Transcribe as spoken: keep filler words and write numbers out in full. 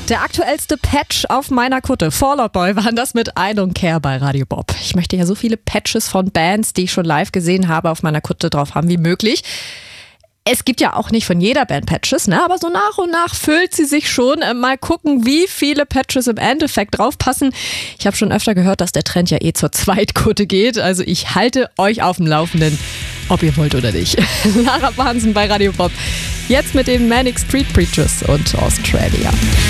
Der aktuellste Patch auf meiner Kutte. Fall Out Boy waren das mit I Don't Care bei Radio Bob. Ich möchte ja so viele Patches von Bands, die ich schon live gesehen habe, auf meiner Kutte drauf haben wie möglich. Es gibt ja auch nicht von jeder Band Patches, ne? Aber so nach und nach füllt sie sich schon. Mal gucken, wie viele Patches im Endeffekt draufpassen. Ich habe schon öfter gehört, dass der Trend ja eh zur Zweitkutte geht. Also ich halte euch auf dem Laufenden, ob ihr wollt oder nicht. Lara Bahnsen bei Radio Bob. Jetzt mit den Manic Street Preachers und Australia.